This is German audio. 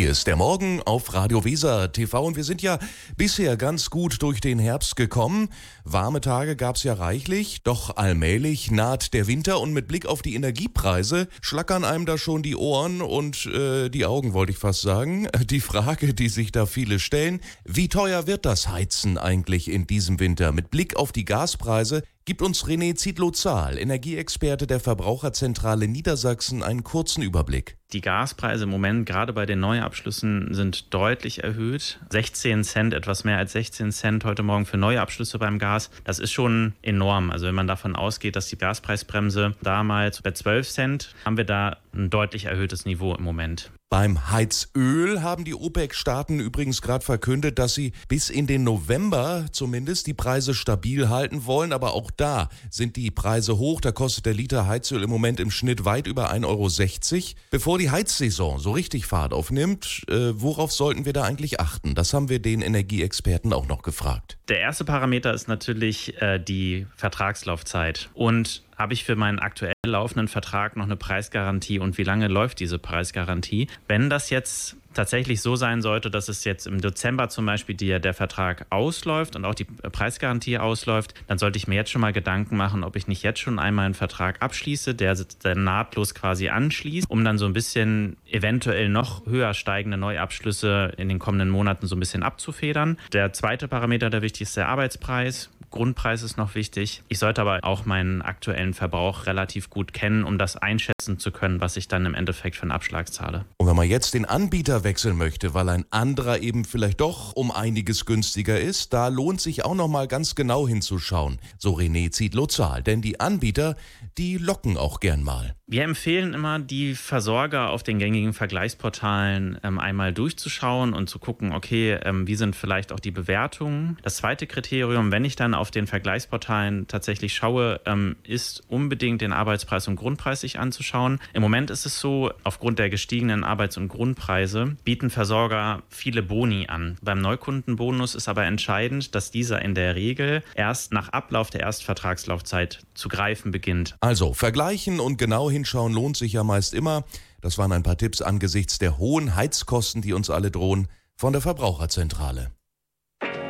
Hier ist der Morgen auf Radio Weser TV und wir sind ja bisher ganz gut durch den Herbst gekommen. Warme Tage gab's ja reichlich, doch allmählich naht der Winter und mit Blick auf die Energiepreise schlackern einem da schon die Ohren und die Augen, wollte ich fast sagen. Die Frage, die sich da viele stellen: Wie teuer wird das Heizen eigentlich in diesem Winter? Mit Blick auf die Gaspreise gibt uns René Zietlow-Zahl, Energieexperte der Verbraucherzentrale Niedersachsen, einen kurzen Überblick. Die Gaspreise im Moment, gerade bei den Neuabschlüssen, sind deutlich erhöht. 16 Cent, etwas mehr als 16 Cent heute Morgen für Neuabschlüsse beim Gas. Das ist schon enorm. Also wenn man davon ausgeht, dass die Gaspreisbremse damals bei 12 Cent, haben wir da ein deutlich erhöhtes Niveau im Moment. Beim Heizöl haben die OPEC-Staaten übrigens gerade verkündet, dass sie bis in den November zumindest die Preise stabil halten wollen. Aber auch da sind die Preise hoch. Da kostet der Liter Heizöl im Moment im Schnitt weit über 1,60 €. Bevor die Heizsaison so richtig Fahrt aufnimmt, worauf sollten wir da eigentlich achten? Das haben wir den Energieexperten auch noch gefragt. Der erste Parameter ist natürlich die Vertragslaufzeit. Und habe ich für meinen aktuell laufenden Vertrag noch eine Preisgarantie und wie lange läuft diese Preisgarantie? Wenn das jetzt tatsächlich so sein sollte, dass es jetzt im Dezember zum Beispiel der Vertrag ausläuft und auch die Preisgarantie ausläuft, dann sollte ich mir jetzt schon mal Gedanken machen, ob ich nicht jetzt schon einmal einen Vertrag abschließe, der nahtlos quasi anschließt, um dann so ein bisschen eventuell noch höher steigende Neuabschlüsse in den kommenden Monaten so ein bisschen abzufedern. Der zweite Parameter, der wichtig ist, der Arbeitspreis. Grundpreis ist noch wichtig. Ich sollte aber auch meinen aktuellen Verbrauch relativ gut kennen, um das einschätzen zu können, was ich dann im Endeffekt für einen Abschlag zahle. Und wenn man jetzt den Anbieter wechseln möchte, weil ein anderer eben vielleicht doch um einiges günstiger ist, da lohnt sich auch noch mal ganz genau hinzuschauen, so René Zietlow-Zahl. Denn die Anbieter, die locken auch gern mal. Wir empfehlen immer, die Versorger auf den gängigen Vergleichsportalen einmal durchzuschauen und zu gucken, okay, wie sind vielleicht auch die Bewertungen. Das zweite Kriterium, wenn ich dann auf den Vergleichsportalen tatsächlich schaue, ist unbedingt den Arbeitspreis und Grundpreis sich anzuschauen. Im Moment ist es so, aufgrund der gestiegenen Arbeits- und Grundpreise bieten Versorger viele Boni an. Beim Neukundenbonus ist aber entscheidend, dass dieser in der Regel erst nach Ablauf der Erstvertragslaufzeit zu greifen beginnt. Also vergleichen und genau hinschauen lohnt sich ja meist immer. Das waren ein paar Tipps angesichts der hohen Heizkosten, die uns alle drohen, von der Verbraucherzentrale.